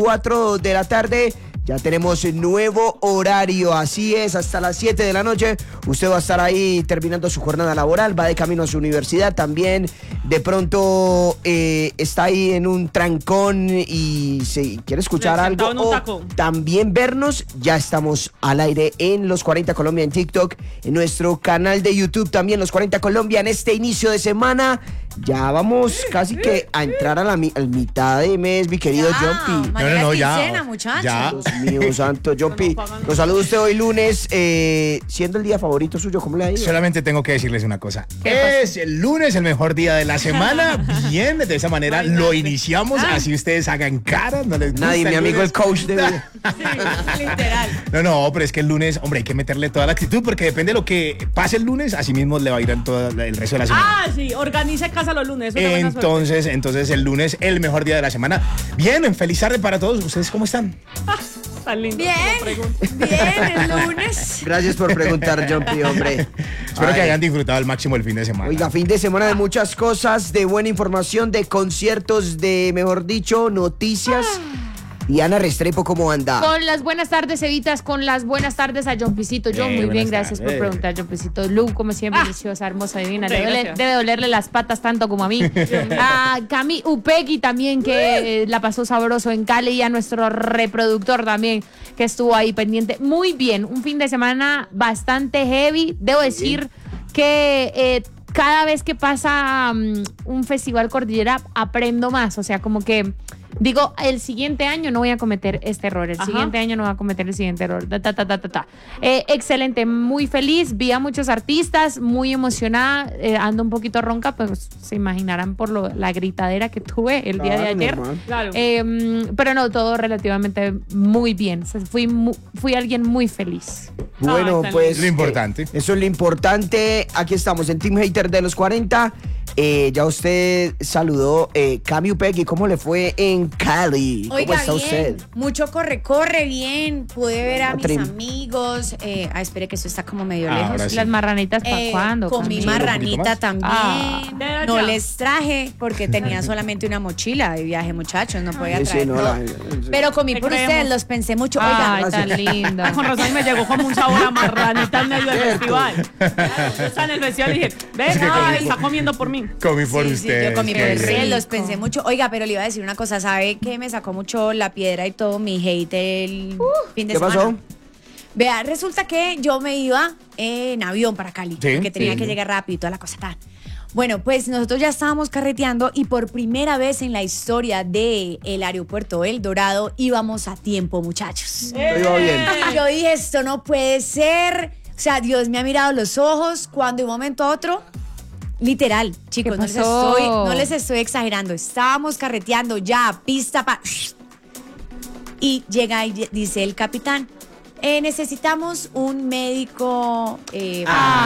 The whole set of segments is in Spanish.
4 de la tarde. Ya tenemos nuevo horario, así es, hasta las 7 de la noche. Usted va a estar ahí terminando su jornada laboral, va de camino a su universidad. También de pronto está ahí en un trancón y si quiere escuchar algo o también vernos, ya estamos al aire en Los 40 Colombia en TikTok, en nuestro canal de YouTube también Los 40 Colombia. En este inicio de semana ya vamos casi que a entrar a la mitad de mes, mi querido Jumpy. No, ya. Muchachos. Ya. Dios mío santo, Jumpy. Nos saluda usted hoy lunes, siendo el día favorito suyo, ¿cómo le ha ido? Solamente tengo que decirles una cosa. Es el lunes el mejor día de la semana. Bien, de esa manera lo iniciamos. Así ustedes hagan cara. No les gusta. Nadie, mi amigo el coach de vida. Sí, literal. No, pero es que el lunes, hombre, hay que meterle toda la actitud porque depende de lo que pase el lunes, así mismo le va a ir todo el resto de la semana. Sí, organice casa los lunes. Entonces el lunes, el mejor día de la semana. Bien, feliz tarde para todos. ¿Ustedes cómo están? Tan lindo. Bien, el lunes. Gracias por preguntar, Jumpy, hombre. Espero que hayan disfrutado al máximo el fin de semana. Oiga, fin de semana de muchas cosas, de buena información, de conciertos, de, mejor dicho, noticias. Diana Restrepo, ¿cómo anda? Con las buenas tardes, Evitas, con las buenas tardes a Jompicito. Yo muy bien, gracias por preguntar, Jompicito. Lu, como siempre, deliciosa, hermosa, divina. Debe dolerle las patas tanto como a mí. A Cami Upegui también, que la pasó sabroso en Cali, y a nuestro reproductor también, que estuvo ahí pendiente. Muy bien, un fin de semana bastante heavy. Debo decir que cada vez que pasa un festival Cordillera aprendo más, o sea, como que digo, el siguiente año no voy a cometer este error, siguiente año no voy a cometer el siguiente error. Excelente, muy feliz, vi a muchos artistas, muy emocionada, ando un poquito ronca, pues se imaginarán por la gritadera que tuve el día de ayer. Claro. Pero no, todo relativamente muy bien, fui alguien muy feliz. Bueno, pues lo importante. Eso es lo importante. Aquí estamos en Team Hater de los 40. Ya usted saludó Cami Upegui, ¿cómo le fue en Cali? ¿Cómo Oiga, está bien, usted? mucho corre bien. Pude ver a mis amigos. Espere que eso está como medio lejos. Sí. Las marranitas, ¿para cuándo? Comí marranita también. No ya. les traje porque tenía solamente una mochila de viaje, muchachos. No podía traer todo. Pero comí por ustedes, los pensé mucho. Oiga, ay, tan lindo. Con razón me llegó como un sabor a marranita en medio del festival. Yo estaba en el festival y dije, ven, está comiendo por mí. Comí por sí, ustedes. yo comí por ustedes, los rico. pensé mucho. Oiga, pero le iba a decir una cosa, ¿sabe qué? Me sacó mucho la piedra y todo mi hate el fin de semana. ¿Qué pasó? Vea, resulta que yo me iba en avión para Cali, porque tenía que llegar rápido y toda la cosa tal. Bueno, pues nosotros ya estábamos carreteando y por primera vez en la historia del aeropuerto El Dorado íbamos a tiempo, muchachos. Iba bien. Y yo dije, esto no puede ser. O sea, Dios me ha mirado los ojos cuando de un momento a otro, literal, chicos, no les estoy exagerando. Estábamos carreteando ya, pista para... Y llega y dice el capitán, necesitamos un médico... Y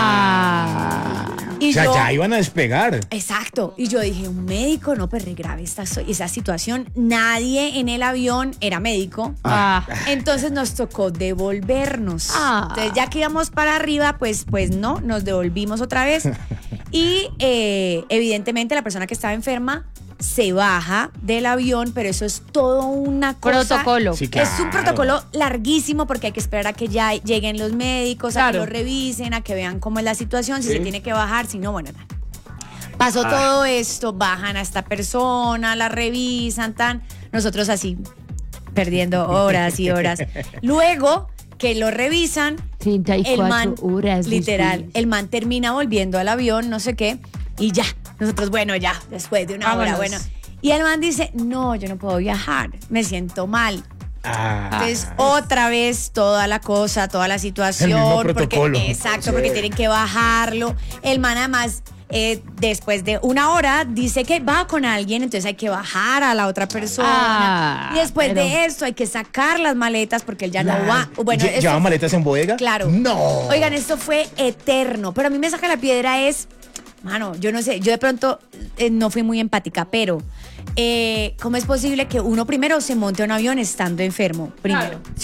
y o sea, yo, ya iban a despegar. exacto. Y yo dije, un médico, no, pues re grave esa situación. Nadie en el avión era médico. Entonces nos tocó devolvernos. Entonces ya que íbamos para arriba, pues no, nos devolvimos otra vez. Y evidentemente la persona que estaba enferma se baja del avión, pero eso es todo una cosa. Protocolo. Sí, claro. Es un protocolo larguísimo porque hay que esperar a que ya lleguen los médicos, a que lo revisen, a que vean cómo es la situación, si se tiene que bajar, si no, bueno, tal. Pasó todo esto, bajan a esta persona, la revisan, nosotros así, perdiendo horas y horas. Luego que lo revisan, 34 el man, horas. literal, el man termina volviendo al avión, no sé qué, y ya, nosotros, bueno, ya, después de una hora, bueno. Y el man dice, no, yo no puedo viajar, me siento mal. Entonces, otra vez toda la cosa, toda la situación. El mismo protocolo. Porque tienen que bajarlo. El man además, después de una hora, dice que va con alguien, entonces hay que bajar a la otra persona. Y después de esto hay que sacar las maletas porque él ya no va. Bueno, ¿Llevaban maletas en bodega? Claro. No. Oigan, esto fue eterno. Pero a mí me saca la piedra mano, yo no sé, yo de pronto no fui muy empática, pero ¿cómo es posible que uno primero se monte a un avión estando enfermo? Primero. Claro.